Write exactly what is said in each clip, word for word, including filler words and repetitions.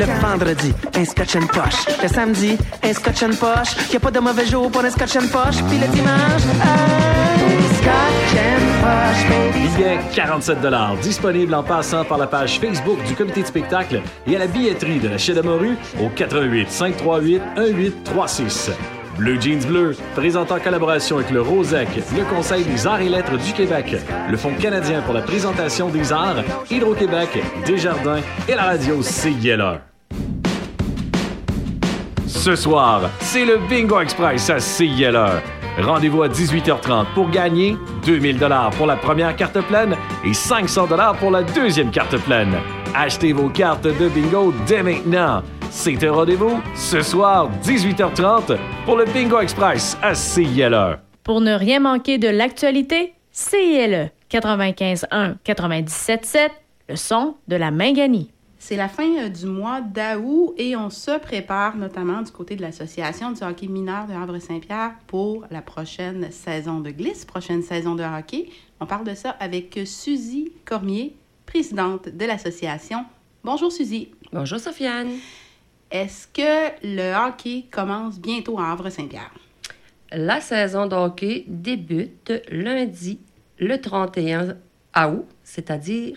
Le vendredi, un scotch and poche. Le samedi, un scotch and poche. Y a pas de mauvais jour pour un scotch and poche. Puis le dimanche, un scotch and poche, baby. Billet quarante-sept dollars, disponible en passant par la page Facebook du comité de spectacle et à la billetterie de la Chaîne de Morue au quatre un huit, cinq trois huit, un huit trois six. Bleu Jeans Bleu, présente en collaboration avec le Rosec, le Conseil des arts et lettres du Québec, le Fonds canadien pour la présentation des arts, Hydro-Québec, Desjardins et la radio C I L A. Ce soir, c'est le Bingo Express à C I L A. Rendez-vous à dix-huit heures trente pour gagner deux mille dollars pour la première carte pleine et cinq cents dollars pour la deuxième carte pleine. Achetez vos cartes de bingo dès maintenant. C'est un rendez-vous ce soir, dix-huit heures trente, pour le Bingo Express à C I L A. Pour ne rien manquer de l'actualité, C I L E quatre-vingt-quinze un quatre-vingt-dix-sept sept, le son de la Minganie. C'est la fin euh, du mois d'août et on se prépare notamment du côté de l'Association du hockey mineur de Havre-Saint-Pierre pour la prochaine saison de glisse, prochaine saison de hockey. On parle de ça avec Suzy Cormier, présidente de l'association. Bonjour Suzy. Bonjour Sofiane. Est-ce que le hockey commence bientôt à Havre-Saint-Pierre? La saison de hockey débute lundi, le trente et un août, c'est-à-dire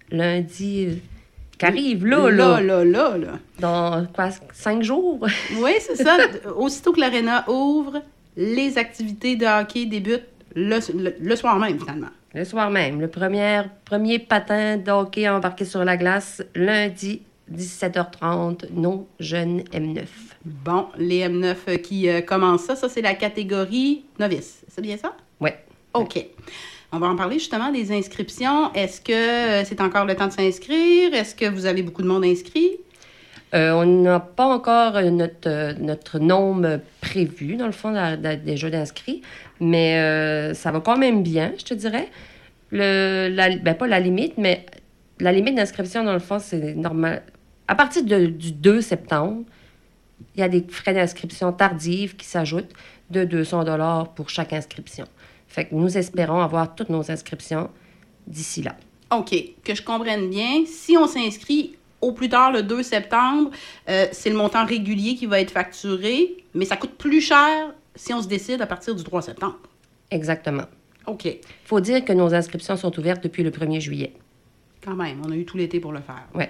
lundi qui arrive là, là. Là, là, là, là. Dans quoi, cinq jours? Oui, c'est ça. Aussitôt que l'aréna ouvre, les activités de hockey débutent le, le, le soir même, finalement. Le soir même. Le premier, premier patin de hockey embarqué sur la glace, lundi, dix-sept heures trente, nos jeunes M neuf. Bon, les M neuf qui euh, commencent ça, ça, c'est la catégorie novice. C'est bien ça? Oui. OK. On va en parler justement des inscriptions. Est-ce que euh, c'est encore le temps de s'inscrire? Est-ce que vous avez beaucoup de monde inscrit? Euh, on n'a pas encore notre, euh, notre nombre prévu, dans le fond, la, la, des jeux d'inscrits, mais euh, ça va quand même bien, je te dirais. Le, la, ben, pas la limite, mais la limite d'inscription, dans le fond, c'est normal. À partir de, du deux septembre, il y a des frais d'inscription tardives qui s'ajoutent de deux cents dollars pour chaque inscription. Fait que nous espérons avoir toutes nos inscriptions d'ici là. OK. Que je comprenne bien, si on s'inscrit au plus tard le deux septembre, euh, c'est le montant régulier qui va être facturé, mais ça coûte plus cher si on se décide à partir du trois septembre. Exactement. OK. Il faut dire que nos inscriptions sont ouvertes depuis le premier juillet. Quand même, on a eu tout l'été pour le faire. Oui.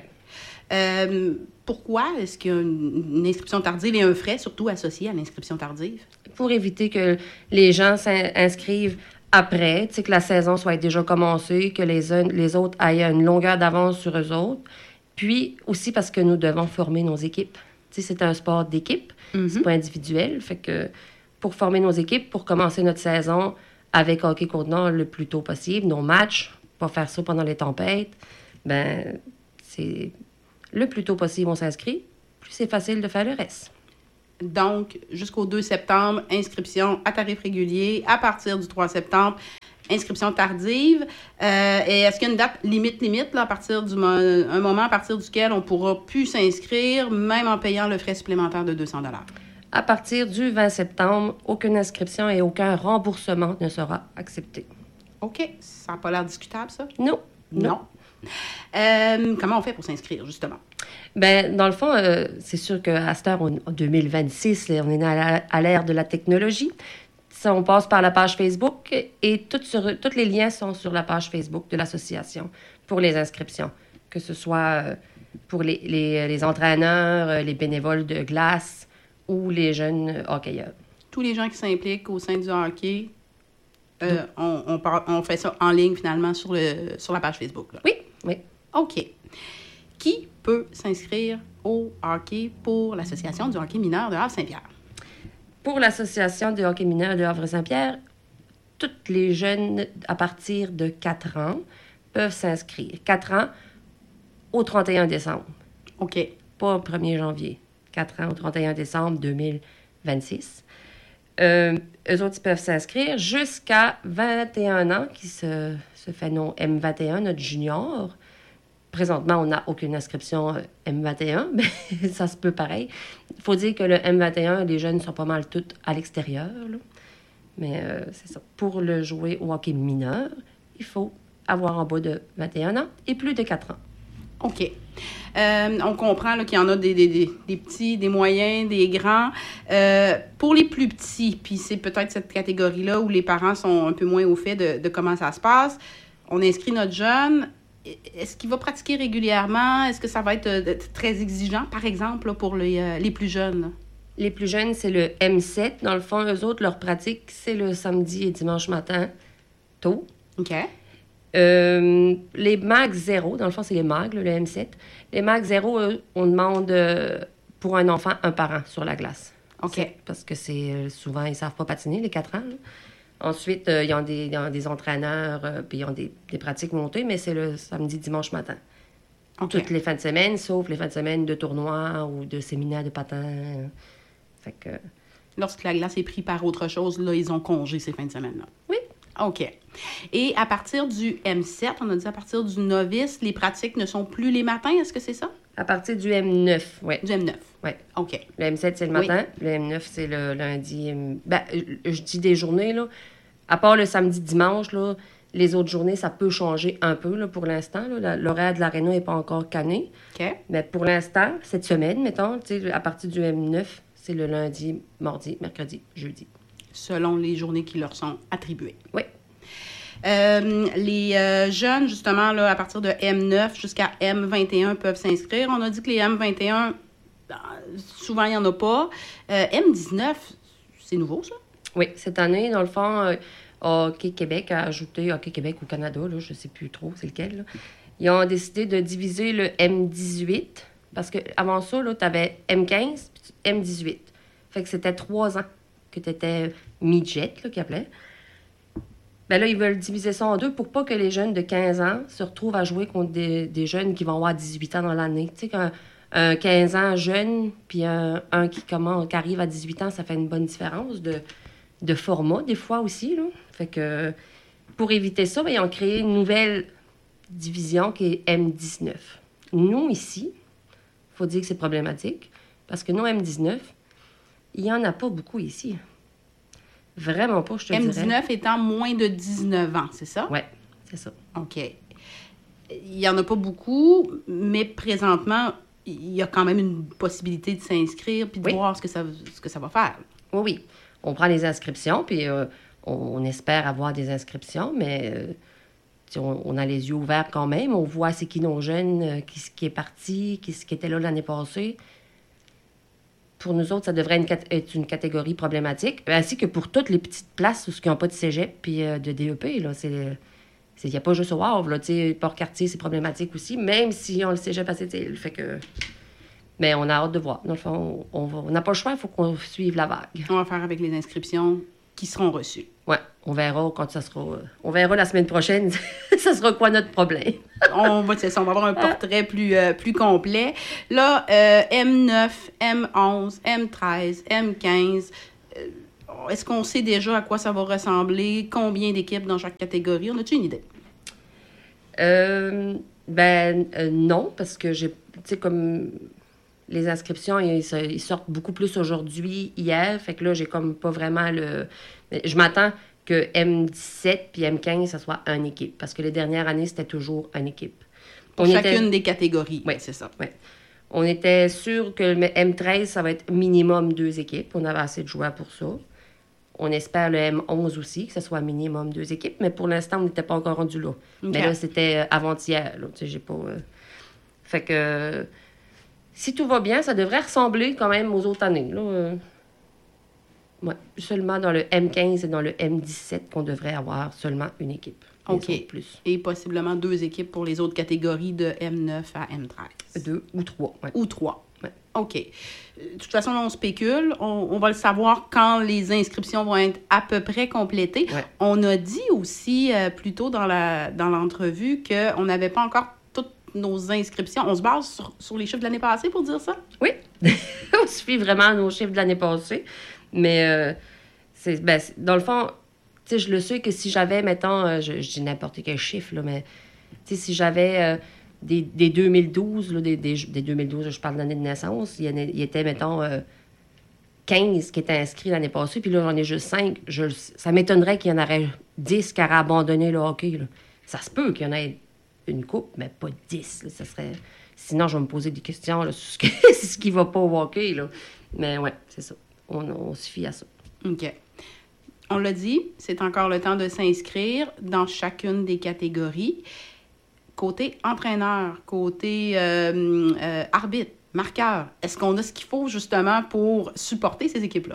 Euh, pourquoi est-ce qu'il y a une, une inscription tardive et un frais surtout associé à l'inscription tardive? Pour éviter que les gens s'inscrivent après, tu sais, que la saison soit déjà commencée, que les, un, les autres aient une longueur d'avance sur eux autres. Puis aussi parce que nous devons former nos équipes. Tu sais, c'est un sport d'équipe, mm-hmm. C'est pas individuel. Fait que pour former nos équipes, pour commencer notre saison avec Hockey Côte-Nord le plus tôt possible, nos matchs, pas faire ça pendant les tempêtes, ben c'est le plus tôt possible on s'inscrit, plus c'est facile de faire le reste. Donc, jusqu'au deux septembre, inscription à tarif régulier. À partir du trois septembre, inscription tardive. Euh, et est-ce qu'il y a une date limite, limite, là, à partir du mo- un moment à partir duquel on pourra plus s'inscrire, même en payant le frais supplémentaire de deux cents dollars? À partir du vingt septembre, aucune inscription et aucun remboursement ne sera accepté. OK. Ça n'a pas l'air discutable, ça? Non. Non. non. Euh, comment on fait pour s'inscrire, justement? Bien, dans le fond, euh, c'est sûr qu'à cette heure, en deux mille vingt-six, on est à l'ère de la technologie. Ça, on passe par la page Facebook et tout sur, tous les liens sont sur la page Facebook de l'association pour les inscriptions, que ce soit pour les, les, les entraîneurs, les bénévoles de glace ou les jeunes hockeyeurs. Tous les gens qui s'impliquent au sein du hockey, euh, on, on, part, on fait ça en ligne, finalement, sur, le, sur la page Facebook. Là. Oui, oui. OK. Qui peut s'inscrire au hockey pour l'Association du hockey mineur de Havre-Saint-Pierre? Pour l'Association du hockey mineur de Havre-Saint-Pierre, tous les jeunes à partir de quatre ans peuvent s'inscrire. quatre ans au trente et un décembre. OK. Pas au premier janvier. quatre ans au trente et un décembre deux mille vingt-six. Euh, eux autres, ils peuvent s'inscrire jusqu'à vingt et un ans, qui se, se fait non M vingt et un, notre junior. Présentement, on n'a aucune inscription M vingt et un, mais ça se peut pareil. Il faut dire que le M vingt et un, les jeunes sont pas mal tous à l'extérieur. Là. Mais euh, c'est ça. Pour le jouer au hockey mineur, il faut avoir en bas de vingt et un ans et plus de quatre ans. OK. Euh, on comprend là, qu'il y en a des, des, des, des petits, des moyens, des grands. Euh, pour les plus petits, puis c'est peut-être cette catégorie-là où les parents sont un peu moins au fait de, de comment ça se passe, on inscrit notre jeune. Est-ce qu'il va pratiquer régulièrement? Est-ce que ça va être euh, très exigeant, par exemple, là, pour les, euh, les plus jeunes? Là? Les plus jeunes, c'est le M sept. Dans le fond, eux autres, leur pratique, c'est le samedi et dimanche matin, tôt. OK. Euh, les mags zéro, dans le fond, c'est les mags, le M sept. Les mags zéro, eux, on demande euh, pour un enfant, un parent sur la glace. OK. C'est parce que c'est euh, souvent, ils ne savent pas patiner, les quatre ans. Là. Ensuite, euh, ils, ont des, ils ont des entraîneurs, euh, puis ils ont des, des pratiques montées, mais c'est le samedi, dimanche matin. Okay. Toutes les fins de semaine, sauf les fins de semaine de tournois ou de séminaires de patins. Fait que... Lorsque la glace est prise par autre chose, là, ils ont congé ces fins de semaine-là. Oui. OK. Et à partir du M sept, on a dit à partir du novice, les pratiques ne sont plus les matins, est-ce que c'est ça? À partir du M neuf, oui. Du M neuf. Oui. OK. Le M sept, c'est le matin. Oui. Le M neuf, c'est le lundi. Ben, je dis des journées, là. À part le samedi, dimanche, là, les autres journées, ça peut changer un peu, là, pour l'instant. Là. L'horaire de l'aréna n'est pas encore canné. OK. Mais pour l'instant, cette semaine, mettons, à partir du M neuf, c'est le lundi, mardi, mercredi, jeudi. Selon les journées qui leur sont attribuées. Oui. Euh, les euh, jeunes, justement, là, à partir de M neuf jusqu'à M vingt et un peuvent s'inscrire. On a dit que les M vingt et un, souvent, il n'y en a pas. Euh, M dix-neuf, c'est nouveau, ça? Oui, cette année, dans le fond, euh, Hockey Québec a ajouté, Hockey Québec ou Canada, là, je ne sais plus trop c'est lequel, là. Ils ont décidé de diviser le M dix-huit, parce qu'avant ça, tu avais M quinze puis M dix-huit. Fait que c'était trois ans que tu étais midget, là, qu'ils appelaient. Ben là, ils veulent diviser ça en deux pour pas que les jeunes de quinze ans se retrouvent à jouer contre des, des jeunes qui vont avoir dix-huit ans dans l'année. Tu sais, qu'un un quinze ans jeune, puis un, un qui, comment, qui arrive à dix-huit ans, ça fait une bonne différence de, de format, des fois aussi, là. Fait que, pour éviter ça, ben, ils ont créé une nouvelle division qui est M dix-neuf. Nous, ici, il faut dire que c'est problématique, parce que nos M dix-neuf, il n'y en a pas beaucoup ici. Vraiment pas, je te M dirais. M dix-neuf étant moins de dix-neuf ans, c'est ça? Oui, c'est ça. OK. Il n'y en a pas beaucoup, mais présentement, il y a quand même une possibilité de s'inscrire puis de Oui. voir ce que, ça, ce que ça va faire. Oui, oui. On prend les inscriptions, puis euh, on, on espère avoir des inscriptions, mais euh, on, on a les yeux ouverts quand même. On voit c'est qui nos jeunes, euh, qui, qui est parti, qui, qui était là l'année passée. Pour nous autres, ça devrait une, être une catégorie problématique, ainsi que pour toutes les petites places où ils n'ont pas de cégep puis euh, de D E P. Il n'y a pas juste au Havre. Là, Port-Cartier, c'est problématique aussi, même si on le cégep assez, fait que... Mais on a hâte de voir. Dans le fond, on n'a pas le choix, il faut qu'on suive la vague. On va faire avec les inscriptions qui seront reçues. Oui, on verra quand ça sera... On verra la semaine prochaine, ça sera quoi notre problème. on, va, c'est ça, on va avoir un portrait plus, euh, plus complet. Là, euh, M neuf, M onze, M treize, M quinze... Euh, est-ce qu'on sait déjà à quoi ça va ressembler? Combien d'équipes dans chaque catégorie? On a-tu une idée? Euh, ben, euh, non, parce que j'ai... Tu sais, comme... Les inscriptions, ils, ils sortent beaucoup plus aujourd'hui, hier. Fait que là, j'ai comme pas vraiment le... Je m'attends que M dix-sept puis M quinze, ça soit une équipe. Parce que les dernières années, c'était toujours une équipe. Pour On chacune était... des catégories. Oui, c'est ça. Oui. On était sûr que le M treize, ça va être minimum deux équipes. On avait assez de joueurs pour ça. On espère le M onze aussi, que ce soit minimum deux équipes. Mais pour l'instant, on n'était pas encore rendu là. Okay. Mais là, c'était avant-hier. Là, tu sais, j'ai pas... Euh... Fait que... Si tout va bien, ça devrait ressembler quand même aux autres années. Là. Euh... Ouais. Seulement dans le M quinze et dans le M dix-sept qu'on devrait avoir seulement une équipe. OK. Plus. Et possiblement deux équipes pour les autres catégories de M neuf à M treize. Deux ou trois. Ouais. Ou trois. Ouais. OK. De toute façon, là, on spécule. On, on va le savoir quand les inscriptions vont être à peu près complétées. Ouais. On a dit aussi, euh, plus tôt dans, la, dans l'entrevue, qu'on n'avait pas encore nos inscriptions. On se base sur, sur les chiffres de l'année passée pour dire ça? Oui. On suit vraiment nos chiffres de l'année passée. Mais, euh, c'est, ben, c'est, dans le fond, tu sais, je le sais que si j'avais, mettons, euh, je, je dis n'importe quel chiffre, là, mais, tu sais, si j'avais euh, des, des deux mille douze, là, des, des, des deux mille douze, je parle de l'année de naissance, il y, en a, il y était, mettons, euh, quinze qui étaient inscrits l'année passée, puis là, j'en ai juste cinq. Je, ça m'étonnerait qu'il y en aurait dix qui auraient abandonné le hockey, là. Ça se peut qu'il y en ait une coupe, mais pas dix. Là, ça serait... Sinon, je vais me poser des questions là, sur ce, que... ce qui va pas au hockey. Là. Mais ouais, c'est ça. On, on se fie à ça. OK. On l'a dit, c'est encore le temps de s'inscrire dans chacune des catégories. Côté entraîneur, côté euh, euh, arbitre, marqueur, est-ce qu'on a ce qu'il faut justement pour supporter ces équipes-là?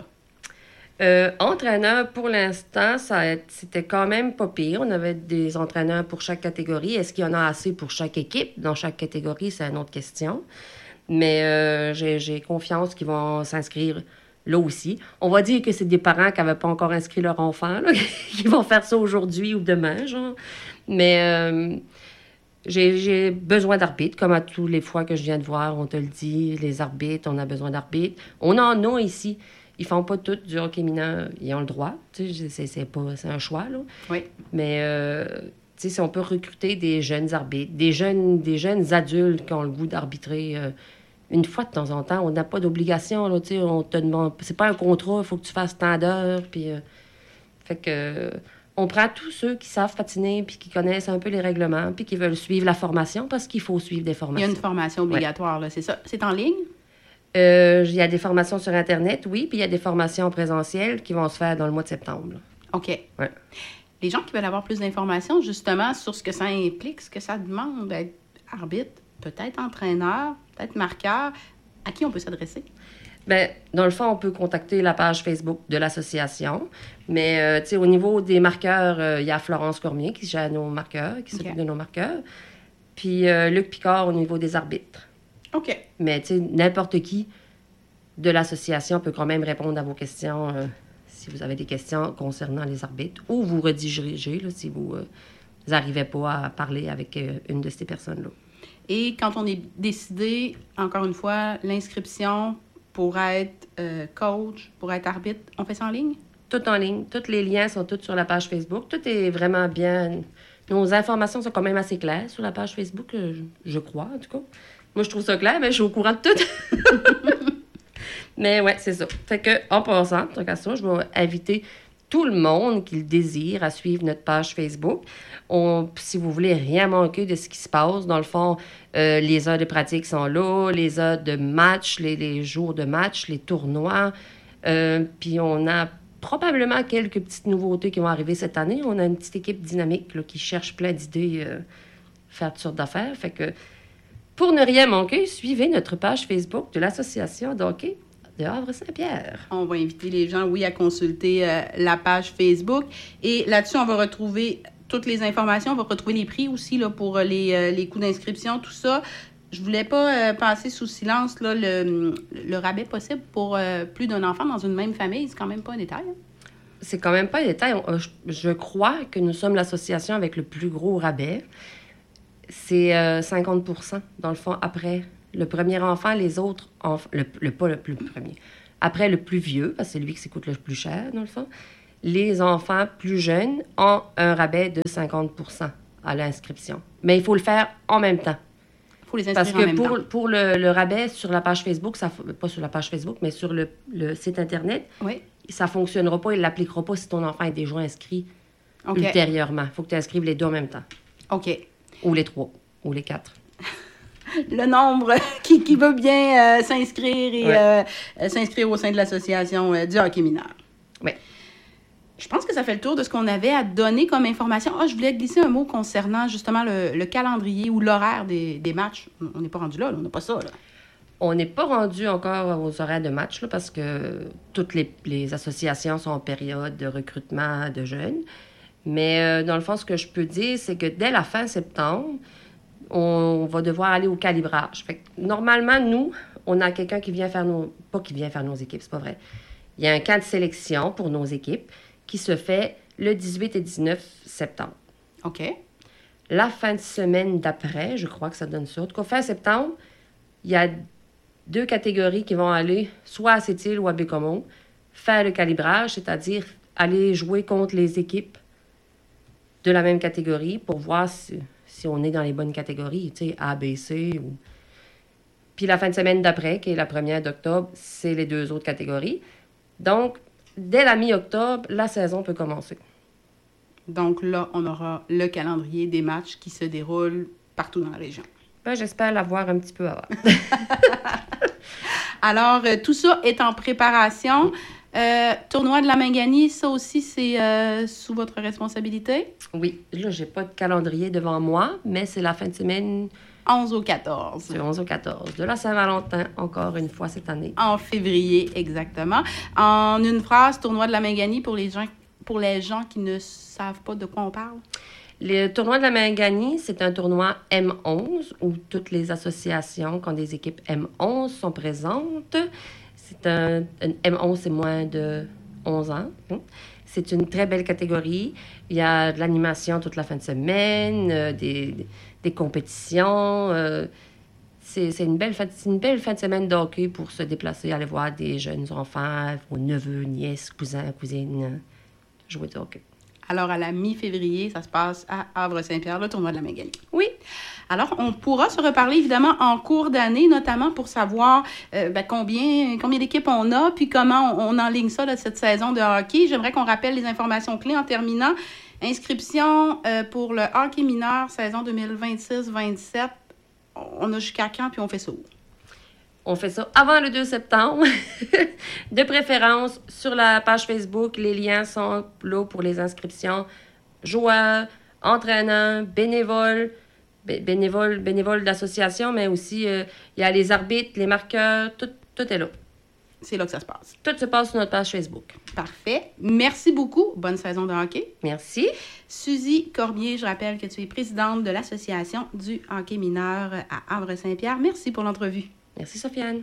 Euh, entraîneur, pour l'instant, ça a- c'était quand même pas pire. On avait des entraîneurs pour chaque catégorie. Est-ce qu'il y en a assez pour chaque équipe? Dans chaque catégorie, c'est une autre question. Mais euh, j'ai, j'ai confiance qu'ils vont s'inscrire là aussi. On va dire que c'est des parents qui n'avaient pas encore inscrit leur enfant, là, qui vont faire ça aujourd'hui ou demain, genre. Mais euh, j'ai, j'ai besoin d'arbitres, comme à toutes les fois que je viens de voir, on te le dit, les arbitres, on a besoin d'arbitres. On en a ici. Ils font pas tout du hockey mineur. Ils ont le droit. Tu sais, c'est, c'est, pas, c'est un choix, là. Oui. Mais, euh, tu sais, si on peut recruter des jeunes arbitres, des jeunes, des jeunes adultes qui ont le goût d'arbitrer euh, une fois de temps en temps, on n'a pas d'obligation, là, tu sais, on te demande... C'est pas un contrat, il faut que tu fasses tant d'heures, puis... euh, fait que... euh, on prend tous ceux qui savent patiner, puis qui connaissent un peu les règlements, puis qui veulent suivre la formation, parce qu'il faut suivre des Il y a formations. une formation obligatoire, là, c'est ça. C'est en ligne? Euh, Il y a des formations sur Internet, oui, puis il y a des formations présentielles qui vont se faire dans le mois de septembre. là. OK. Ouais. Les gens qui veulent avoir plus d'informations, justement, sur ce que ça implique, ce que ça demande d'être arbitre, peut-être entraîneur, peut-être marqueur, à qui on peut s'adresser? Bien, dans le fond, on peut contacter la page Facebook de l'association. Mais, euh, tu sais, au niveau des marqueurs, euh, il y a Florence Cormier qui gère nos marqueurs, qui s'occupe OK. de nos marqueurs. Puis euh, Luc Picard au niveau des arbitres. OK. Mais, tu sais, n'importe qui de l'association peut quand même répondre à vos questions euh, si vous avez des questions concernant les arbitres ou vous redirigez là, si vous n'arrivez pas à parler avec euh, une de ces personnes-là. Et quand on est décidé, encore une fois, l'inscription pour être euh, coach, pour être arbitre, on fait ça en ligne? Tout en ligne. Tous les liens sont tous sur la page Facebook. Tout est vraiment bien... Nos informations sont quand même assez claires sur la page Facebook, euh, je, je crois, en tout cas. Moi, je trouve ça clair, mais je suis au courant de tout. Mais ouais, c'est ça. Fait que, en passant, tant qu'à ça, je vais inviter tout le monde qui le désire à suivre notre page Facebook. On, si vous voulez rien manquer de ce qui se passe, dans le fond, euh, les heures de pratique sont là, les heures de match, les, les jours de match, les tournois. Euh, puis on a probablement quelques petites nouveautés qui vont arriver cette année. On a une petite équipe dynamique là, qui cherche plein d'idées, euh, faire toutes sortes d'affaires. Fait que, pour ne rien manquer, suivez notre page Facebook de l'Association de hockey de Havre-Saint-Pierre. On va inviter les gens, oui, à consulter euh, la page Facebook. Et là-dessus, on va retrouver toutes les informations. On va retrouver les prix aussi là, pour les, euh, les coûts d'inscription, tout ça. Je voulais pas euh, passer sous silence là, le, le rabais possible pour euh, plus d'un enfant dans une même famille. C'est quand même pas un détail. Hein? C'est quand même pas un détail. On- je, je crois que nous sommes l'association avec le plus gros rabais. C'est euh, cinquante pour cent, dans le fond, après le premier enfant, les autres enfants, le, le, pas le plus premier. Après le plus vieux, parce que c'est lui qui coûte le plus cher, dans le fond, les enfants plus jeunes ont un rabais de cinquante pour cent à l'inscription. Mais il faut le faire en même temps. Il faut les Parce inscrire en que même pour, temps. pour le, le rabais sur la page Facebook, ça, pas sur la page Facebook, mais sur le, le site Internet, Oui. ça ne fonctionnera pas, il ne l'appliquera pas si ton enfant est déjà inscrit OK. ultérieurement. Il faut que tu inscrives les deux en même temps. OK. Ou les trois, ou les quatre. Le nombre qui, qui veut bien euh, s'inscrire et Ouais. euh, euh, s'inscrire au sein de l'association euh, du hockey mineur. Oui. Je pense que ça fait le tour de ce qu'on avait à donner comme information. Ah, je voulais glisser un mot concernant justement le, le calendrier ou l'horaire des, des matchs. On n'est pas rendu là, là, on n'a pas ça. Là. On n'est pas rendu encore aux horaires de match là, parce que toutes les, les associations sont en période de recrutement de jeunes. Mais euh, dans le fond, ce que je peux dire, c'est que dès la fin septembre, on va devoir aller au calibrage. Fait que, normalement, nous, on a quelqu'un qui vient faire nos... Pas qui vient faire nos équipes, c'est pas vrai. Il y a un camp de sélection pour nos équipes qui se fait le dix-huit et dix-neuf septembre. OK. La fin de semaine d'après, je crois que ça donne ça. En tout cas, fin septembre, il y a deux catégories qui vont aller soit à Sept-Îles ou à Bécomo faire le calibrage, c'est-à-dire aller jouer contre les équipes de la même catégorie pour voir si, si on est dans les bonnes catégories, tu sais, A, B, C. Ou... Puis la fin de semaine d'après, qui est la première d'octobre, c'est les deux autres catégories. Donc, dès la mi-octobre, la saison peut commencer. Donc là, on aura le calendrier des matchs qui se déroulent partout dans la région. Ben, j'espère l'avoir un petit peu avant. Alors, euh, tout ça est en préparation. Euh, tournoi de la Mingani, ça aussi, c'est euh, sous votre responsabilité? Oui, là, j'ai pas de calendrier devant moi, mais c'est la fin de semaine... onze au quatorze. Du onze au quatorze. De la Saint-Valentin, encore une fois cette année. En février, exactement. En une phrase, tournoi de la Mingani pour les gens, pour les gens qui ne savent pas de quoi on parle. Le tournoi de la Mingani, c'est un tournoi M onze où toutes les associations qui ont des équipes M onze sont présentes. C'est un, un M onze, c'est moins de onze ans. C'est une très belle catégorie. Il y a de l'animation toute la fin de semaine, euh, des, des compétitions. Euh, c'est, c'est, une belle fin, c'est une belle fin de semaine de hockey pour se déplacer, aller voir des jeunes enfants, vos neveux, nièces, cousins, cousines, jouer du hockey. Alors, à la mi-février, ça se passe à Havre-Saint-Pierre, le tournoi de la Mingani. Oui. Alors, on pourra se reparler, évidemment, en cours d'année, notamment pour savoir euh, ben, combien, combien d'équipes on a, puis comment on, on enligne ça, là, cette saison de hockey. J'aimerais qu'on rappelle les informations clés en terminant. Inscription euh, pour le hockey mineur, saison deux mille vingt-six vingt-sept. On a jusqu'à quand, puis on fait ça où? On fait ça avant le deux septembre, de préférence sur la page Facebook. Les liens sont là pour les inscriptions. Joueurs, entraîneurs, bénévoles, bé- bénévoles, bénévoles d'association, mais aussi euh, il y a les arbitres, les marqueurs, tout, tout est là. C'est là que ça se passe. Tout se passe sur notre page Facebook. Parfait. Merci beaucoup. Bonne saison de hockey. Merci. Suzy Cormier, je rappelle que tu es présidente de l'Association du hockey mineur à Havre-Saint-Pierre. Merci pour l'entrevue. Merci, Sofiane.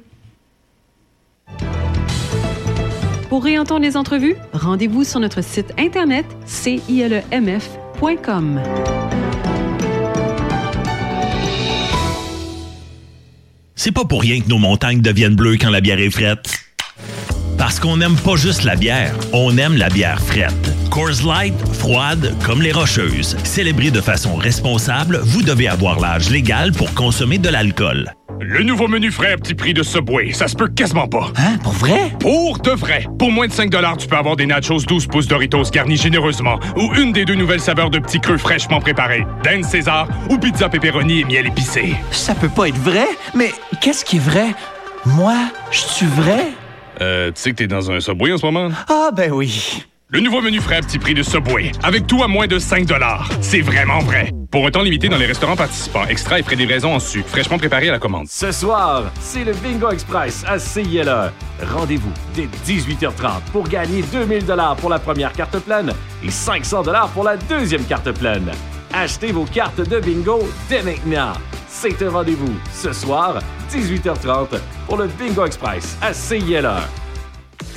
Pour réentendre les entrevues, rendez-vous sur notre site internet c i l e m f point com. C'est pas pour rien que nos montagnes deviennent bleues quand la bière est frette. Parce qu'on n'aime pas juste la bière, on aime la bière frette. Coors Light, froide comme les Rocheuses. Célébrée de façon responsable, vous devez avoir l'âge légal pour consommer de l'alcool. Le nouveau menu frais à petit prix de Subway, ça se peut quasiment pas. Hein? Pour vrai? Pour de vrai. Pour moins de cinq dollars, tu peux avoir des nachos douze pouces Doritos garnis généreusement ou une des deux nouvelles saveurs de petits creux fraîchement préparés. Dinde César ou pizza pepperoni et miel épicé. Ça peut pas être vrai? Mais qu'est-ce qui est vrai? Moi, je suis vrai? Euh, tu sais que t'es dans un Subway en ce moment? Ah, ben oui. Le nouveau menu frais à petit prix de Subway, avec tout à moins de cinq dollars. C'est vraiment vrai. Pour un temps limité dans les restaurants participants, extra et frais de livraison en su, fraîchement préparés à la commande. Ce soir, c'est le Bingo Express à C I L E. Rendez-vous dès dix-huit heures trente pour gagner deux mille dollars pour la première carte pleine et cinq cents dollars pour la deuxième carte pleine. Achetez vos cartes de bingo dès maintenant. C'est un rendez-vous ce soir, dix-huit heures trente, pour le Bingo Express à C I L E.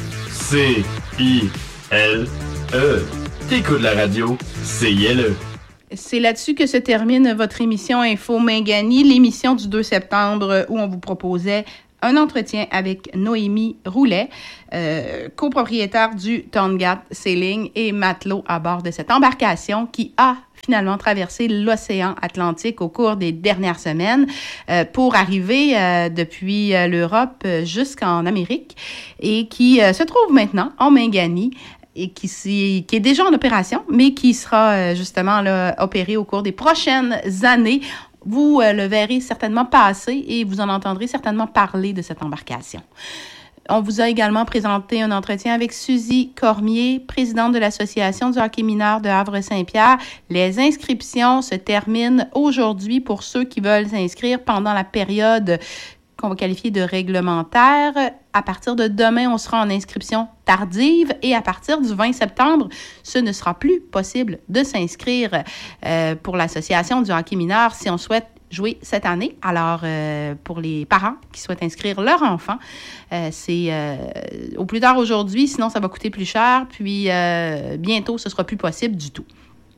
C I L E. T'écoutes la radio, C I L E. C'est là-dessus que se termine votre émission Info Mingani, l'émission du deux septembre où on vous proposait un entretien avec Noémie Roulet, euh, copropriétaire du Tongaat Sailing et matelot à bord de cette embarcation qui a finalement traversé l'océan Atlantique au cours des dernières semaines euh, pour arriver euh, depuis euh, l'Europe jusqu'en Amérique et qui euh, se trouve maintenant en Mingani et qui, qui est déjà en opération, mais qui sera euh, justement là, opéré au cours des prochaines années. Vous euh, le verrez certainement passer et vous en entendrez certainement parler de cette embarcation. On vous a également présenté un entretien avec Suzy Cormier, présidente de l'Association du hockey mineur de Havre-Saint-Pierre. Les inscriptions se terminent aujourd'hui pour ceux qui veulent s'inscrire pendant la période qu'on va qualifier de réglementaire. À partir de demain, on sera en inscription tardive et à partir du vingt septembre, ce ne sera plus possible de s'inscrire euh, pour l'Association du hockey mineur si on souhaite jouer cette année. Alors, euh, pour les parents qui souhaitent inscrire leur enfant, euh, c'est euh, au plus tard aujourd'hui, sinon ça va coûter plus cher, puis euh, bientôt, ce sera plus possible du tout.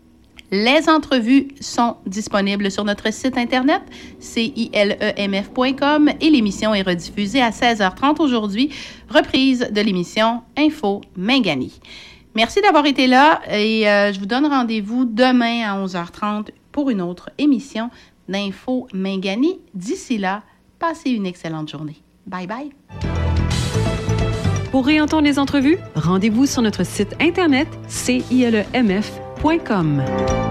Les entrevues sont disponibles sur notre site internet c i l e m f point com et l'émission est rediffusée à seize heures trente aujourd'hui, reprise de l'émission Info Mingani. Merci d'avoir été là et euh, je vous donne rendez-vous demain à onze heures trente pour une autre émission d'Info Mingani. D'ici là, passez une excellente journée. Bye bye! Pour réentendre les entrevues, rendez-vous sur notre site internet c i l e m f point com.